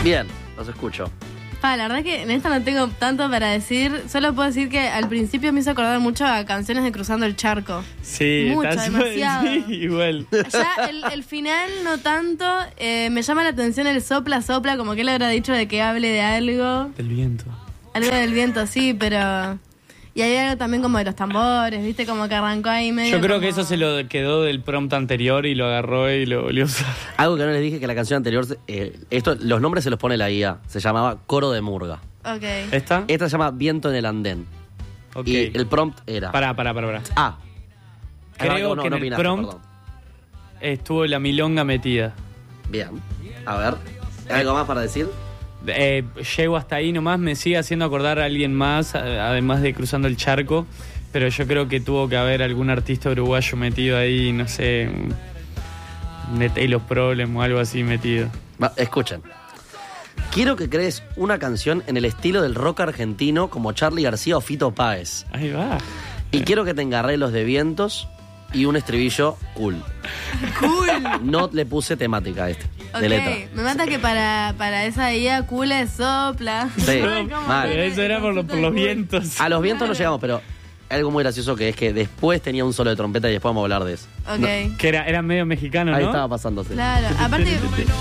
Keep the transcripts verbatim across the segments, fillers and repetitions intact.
Bien, los escucho. Ah, la verdad que en esta no tengo tanto para decir. Solo puedo decir que al principio me hizo acordar mucho a canciones de Cruzando el Charco. Sí, mucho, está- demasiado. Sí, igual. Ya el, el final no tanto. Eh, me llama la atención el sopla, sopla, como que él habrá dicho de que hable de algo. Del viento. Algo del viento, sí, pero... Y hay algo también como de los tambores, ¿viste? Como que arrancó ahí medio Yo creo como... que eso se lo quedó del prompt anterior y lo agarró y lo volvió a usar. Algo que no les dije que la canción anterior, eh, esto, los nombres se los pone la I A. Se llamaba Coro de Murga. Ok. ¿Esta? Esta se llama Viento en el Andén. Ok. Y el prompt era... Pará, pará, pará, pará. Ah. Creo no, que no en el opinaste, prompt perdón. estuvo la milonga metida. Bien. A ver. ¿Algo más para decir? Eh, llego hasta ahí nomás, me sigue haciendo acordar a alguien más, a- además de Cruzando el Charco, pero yo creo que tuvo que haber algún artista uruguayo metido ahí, no sé, un- de Taylor Problem o algo así metido. Va, escuchen. Quiero que crees una canción en el estilo del rock argentino como Charly García o Fito Páez. Ahí va. Y quiero que tenga arreglos de vientos y un estribillo cool. Cool. No le puse temática a este, Ok, de letra. me mata que para, para esa I A cool es sopla. Sí, Como mal. que Eso era por, lo- por los vientos. A los vientos no llegamos, pero algo muy gracioso que es que después tenía un solo de trompeta y después vamos a hablar de eso. Ok. Que era, era medio mexicano, ¿no? Ahí estaba pasándose. Claro, aparte,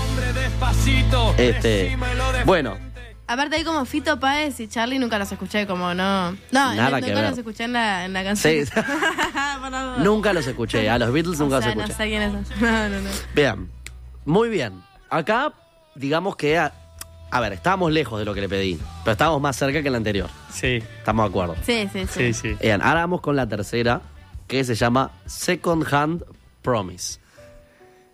Este, bueno, aparte hay como Fito Páez y Charlie nunca los escuché, como no. No, Nada nunca que ver. los escuché en la, en la canción. Sí. Por la duda. nunca los escuché. A los Beatles nunca O sea, los no escuché. sé quiénes son. No, no, no. Vean, muy bien. Acá, digamos que... A, a ver, estábamos lejos de lo que le pedí, pero estábamos más cerca que el anterior. Sí, Estamos de acuerdo. Sí, sí, sí. sí, sí. Vean, ahora vamos con la tercera, que se llama Second Hand Promise.